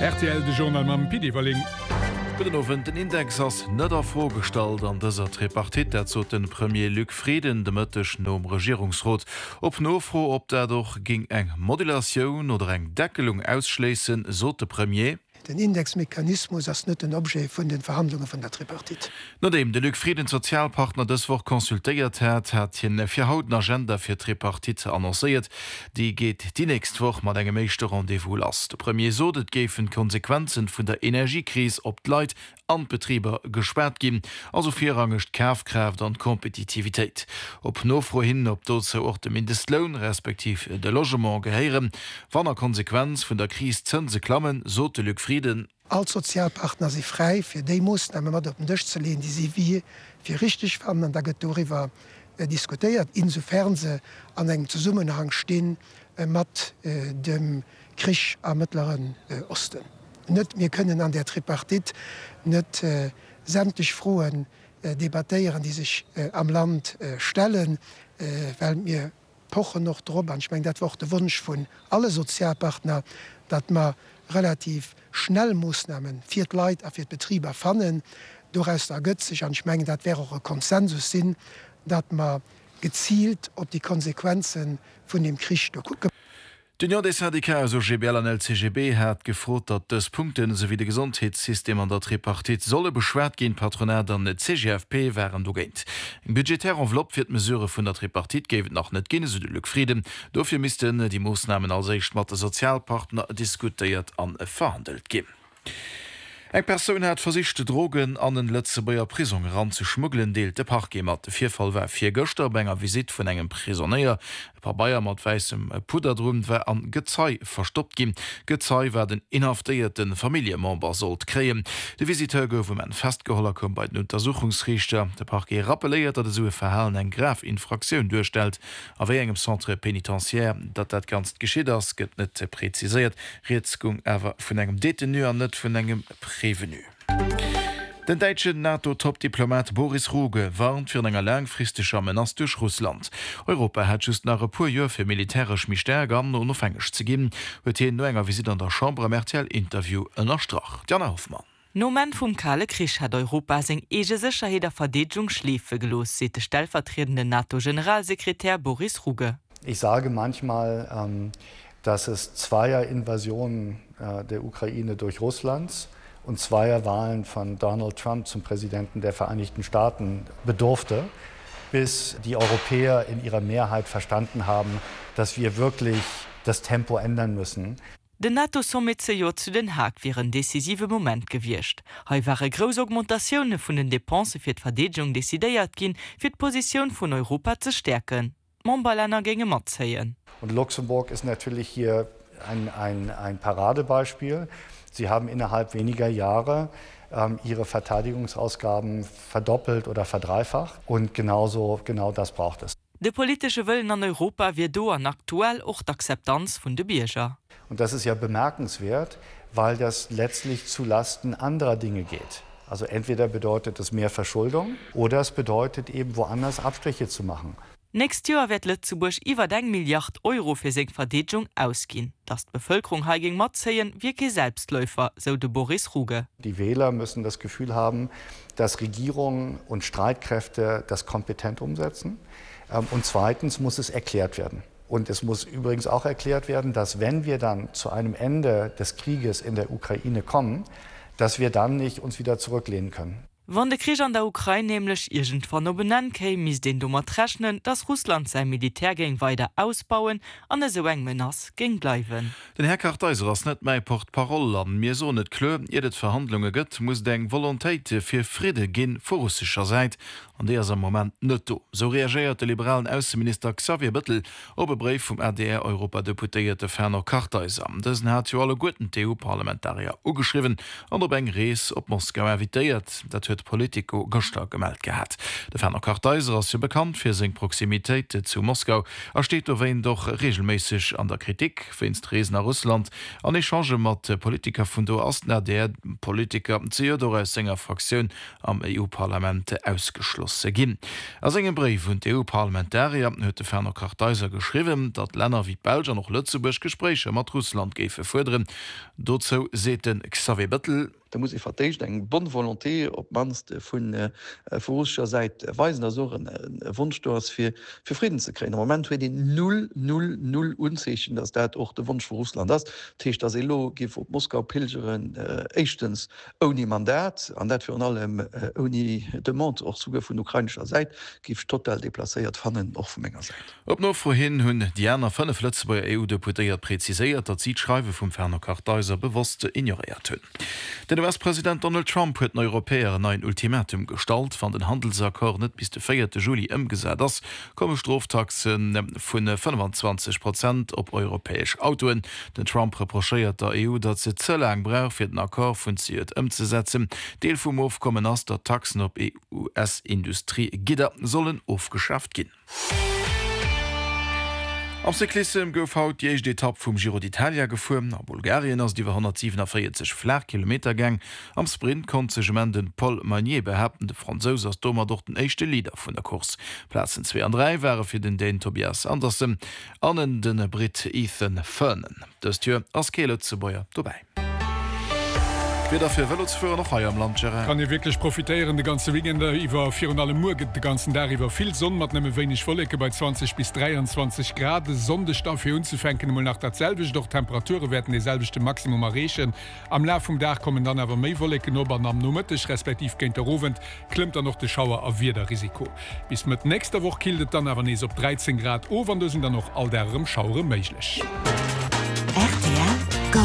RTL de Journal mam Pidiwalling. Guten den Index ass nëtter vorstalt an dëser Tripartit dat zo den Premier Luc Frieden de mëttech nom Regierungsrot. Op nofro op datdoch ging eng Modulationun oder eng Deckelung ausschleessen, so de Premier. Den Indexmechanismus ass net ein Obje vun den Verhandlungen vun der Tripartit. Nachdem de Luc Frieden Sozialpartner deswoch konsultéiert hat hien fir hauten Agenda fir Tripartit annoncéiert, die geht die nächst woch mat engem meeschte Rendevous lass. De Premier sodet géfen Konsequenzen vun der Energiekrise op d'Leit an Betrieber gesperrt gin, also virrangecht Kafkräft an Kompetitivitéit. Op nofro hin op dot ze och de Mindestlohn respektiv de Logement geheieren, wann er Konsequenz vun der Krise Zënse klammen, so de Luc Frieden. Als Sozialpartner sie frei fir déi muss mat op den Dëch ze lehen, die sie wie fir richtig fan an der Getoriwer diskutiert, insofern se an eng Zusummenhang steen mat dem Krich am Mittleren Osten. Net mir können an der Tripartit net sämtlich frohen Debatteieren, die sich am Land stellen, weil mir pochen noch drüber. Ich meine, dat war der Wunsch von alle Sozialpartner, dat man relativ schnell Maßnahmen fir Leiit a fir Betrieber fannen, durchaus ergötzt sich an Schmengen, dat wäre auch ein Konsensus sinn, dat man gezielt op die Konsequenzen von dem Krieg gucken. D'Union des Syndicats OGBL an LCGB hat gefrot, dat des Punkten sowie de Gesundheitssystem an der Tripartit solle beschwert gin Patronat an net CGFP wären du géint. Eng budgetär Envelopp fir d Mesure vun der Tripartit géwet nach net gene de Luc Frieden. Dofir misisten die Maßnahmen als eicht mat de Sozialpartner diskutiert an verhandelt gin. Eg Person hat versichte Drogen an den Lëtzebauer Prison ran zu schmuggeln, deelt de Parkgemat. De Vierfall war 4 Göster benger Visit vun engem Prisonnéier. E paar Bayier mat weissem Puderdrum wär an Gezei verstoppt gin. Gezei war den inhaftéierten Familiemember sollt kreien. De Visiteur gouf en festgeholler kom bei den Untersuchungsrichter. De Parke rappeléiert, dat de Sue verhalen eng Graf Infraktionun durchstellt. Aéi engem Centre penitentiaire, dat ganz geschieet ass, gëtt net präzisiert. Reetzgung ewer vun engem Detenu an net vun engem Revenu. Den deitschen NATO-Top-Diplomat Boris Ruge warnt fir enger langfristiger Menace durch Russland. Europa hat just nach pu Joer fir militärisch Misstärgern onofhängig ze ginn, huet hien no enger Visit an der Chambre Mertel Interview ënner Strach. Diana Hoffmann. No man vum Kale Krich hat Europa seg ege Sicherheeder Verdeung schlefe gelos, se de stellvertretende NATO-Generalsekretär Boris Ruge. Ich sage manchmal, dass es zweier Invasionen der Ukraine durch Russland und zweier Wahlen von Donald Trump zum Präsidenten der Vereinigten Staaten bedurfte, bis die Europäer in ihrer Mehrheit verstanden haben, dass wir wirklich das Tempo ändern müssen. De NATO-Summit se jo zu Den Haag wären decisive Moment gewircht. Hei war gros Augmentationune vun den Depense fir d'Verdegung desideiert ginn, fir d'Position vun Europa ze stärken. Montbaländer ginge mat zeien. Und Luxemburg ist natürlich hier ein Paradebeispiel. Sie haben innerhalb weniger Jahre ihre Verteidigungsausgaben verdoppelt oder verdreifacht. Und genau das braucht es. De politische Willen an Europa wird do an aktuell auch d'Akzeptanz vun de Bierger. Und das ist ja bemerkenswert, weil das letztlich zu Lasten anderer Dinge geht. Also entweder bedeutet es mehr Verschuldung oder es bedeutet eben woanders Abstriche zu machen. Nächst Jahr wird Lützeburg iwwer 1 Milliard Euro für seg Verdegung ausgehen. Dass die Bevölkerung haging mat zeien, wie ke Selbstläufer, so de Boris Ruge. Die Wähler müssen das Gefühl haben, dass Regierungen und Streitkräfte das kompetent umsetzen. Und zweitens muss es erklärt werden. Und es muss übrigens auch erklärt werden, dass wenn wir dann zu einem Ende des Krieges in der Ukraine kommen, dass wir dann nicht uns wieder zurücklehnen können. Wann de Krieg an der Ukraine nämlich irgendwann no benennen käme, mis den dummer rechnen, dass Russland sein Militärgang weiter ausbauen, an so eng Menace ging bleiben. Den Herr Karteiser ass net mei Portparol an mir so net klö, jedet Verhandlungen gëtt, muss deng Volontéite fir Friede ginn vor russischer Seite, an der am Moment netto. So reagiert der liberalen Außenminister Xavier Bettel op e Brief vom RDR Europadeputéierte Ferner Karteiser. Dessen hat jo alle guten EU-Parlamentarier ugeschriven, an der eng Rees op Moskau ervitéiert, dat huet Politico gestern gemeldet gehabt. Der Ferner Karteiser ist ja bekannt für seine Proximität zu Moskau. Steht wen doch regelmäßig an der Kritik für Reisen nach Russland. An Echange mit Politiker von der Ostner, der Politiker Theodor Sänger Fraktion am EU-Parlament ausgeschlossen. beschlossen ginn. Als engem Brief vun EU-Parlamentarier huet de ferner Karteiser geschriwen, dat Länder wie Belger noch Lützeburg Gespräche mat Russland gefe förderen. Dozo seten Xavier Bëttel. Da muss ich vertecht eng bon Volonté op manst vun Ruscher seit weisen so Wunschstors fir Frieden ze kräen. Moment hue den 000 unzechen, dats dat och de Wunsch vu Russland ass. Techt as Elo gif op Moskau Pilgeren echtens oni Mandat, an dat fir an allem oni de Mont och zuge vun ukrainscher Seit gif total deplacéiert fannen och vu ménger seit. Op no vorhin hunn Diner 5 Lützeburger EU-Deputéiert preziséiert, dat Zischreiwe vum ferner Karteiser bewusste ignoriert hunn. Den US-Präsident Donald Trump huet den Europäer ein Ultimatum gestalt, van den Handelsakkor net bis de 4. Juli ëmgesät ass, komme Stroftaxen vun 25% op europäesch Autoen. Den Trump reprochéiert der EU, dat se zëlleg brauch fir den Akkor vun ziet ëmzusetzen. Deel vum Aufkommen ass der Taxen op US-Industrie Gidder sollen aufgeschafft ginn. Am Cyklisten gouf haut jeich d'Etapp vum Giro d'Italia gefuer, a Bulgarien ass Diwer 147 Flakilometer gang. Am Sprint kon sechement den Paul Magnier behaupten, de Franzos ass dommer doch den echte Lieder vun der Kurs. Plazen 2 an 3 waren fir den Dane Tobias Andersen, annen den Brit Ethan Fernen. Dës Tür ass Kele ze Beier dobei. Fir Velotsfører noch am Land. Kann ihr wirklich profitieren de ganze Wigende iwwer 400 Murget de ganzen da iwwer viel Sonne mat nemme wenig Wollecke bei 20 bis 23 Grad Sondestoff hier unzufänken nach derselbech doch Temperature werden dieselbechte Maximum errechen. Am La vom Dach kommen dann awer méi Wollecken ober am nometisch respektiv géint der Rowen klimmt er noch de Schauer a wie der Risiko. Bis mit nächster Woche kildet dann awer nees op 13 Grad over sind dann noch all derem Schaure méiglech.